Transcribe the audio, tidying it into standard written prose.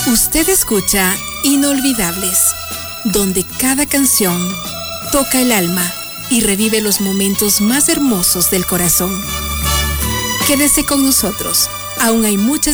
Usted escucha Inolvidables, donde cada canción toca el alma y revive los momentos más hermosos del corazón. Quédese con nosotros, aún hay muchas